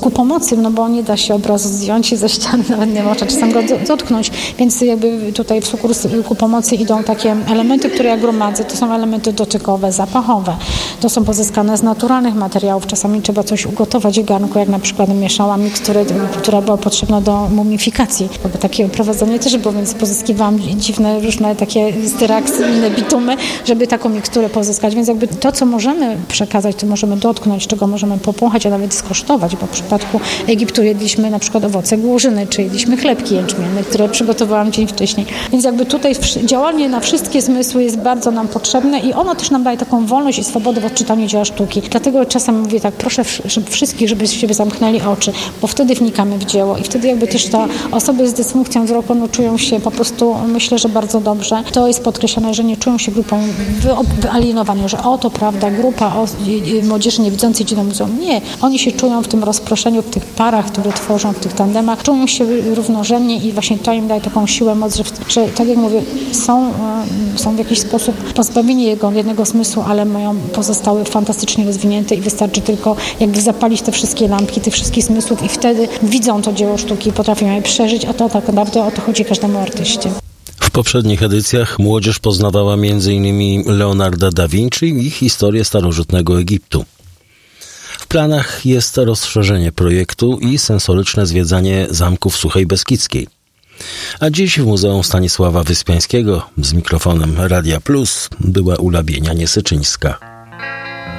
ku pomocy, no bo nie da się obrazu zdjąć i ze ściany, nawet nie można czasem go dotknąć, więc jakby tutaj w kurs ku pomocy idą takie elementy, które ja gromadzę, to są elementy dotykowe, zapachowe, to są pozyskane z naturalnych materiałów, czasami trzeba coś ugotować w garnku, jak na przykład mieszałam miksturę, która była potrzebna do mumifikacji, bo takie prowadzenie też było, więc pozyskiwałam dziwne, różne takie styraksyjne bitumy, żeby taką miksturę pozyskać, więc jakby to, co możemy przekazać, to możemy dotknąć, czego możemy popąchać, a nawet skosztować, bo w przypadku Egiptu jedliśmy na przykład owoce głóżyny, czy jedliśmy chlebki jęczmienne, które przygotowałam dzień wcześniej. Więc jakby tutaj działanie na wszystkie zmysły jest bardzo nam potrzebne i ono też nam daje taką wolność i swobodę w odczytaniu dzieła sztuki. Dlatego czasem mówię tak, proszę wszystkich, żeby sobie zamknęli oczy, bo wtedy wnikamy w dzieło i wtedy jakby też ta osoby z dysfunkcją wzroku czują się po prostu, myślę, że bardzo dobrze. To jest podkreślone, że nie czują się grupą wyalienowaną, że oto, prawda, grupa młodzieży niewidzącej idzie do muzeum. Nie. Oni się czują w tym rozproszeniu, w tych parach, które tworzą, w tych tandemach, czują się równorzędnie i właśnie to im daje taką siłę, moc, że tak jak mówię, są w jakiś sposób pozbawieni jednego zmysłu, ale mają pozostałe fantastycznie rozwinięte i wystarczy tylko jakby zapalić te wszystkie lampki, tych wszystkich zmysłów i wtedy widzą to dzieło sztuki i potrafią je przeżyć, a to tak naprawdę o to chodzi każdemu artyście. W poprzednich edycjach młodzież poznawała m.in. Leonarda da Vinci i historię starożytnego Egiptu. W planach jest rozszerzenie projektu i sensoryczne zwiedzanie zamków Suchej Beskidzkiej. A dziś w Muzeum Stanisława Wyspiańskiego z mikrofonem Radia Plus była Ula Bienia-Niesyczyńska.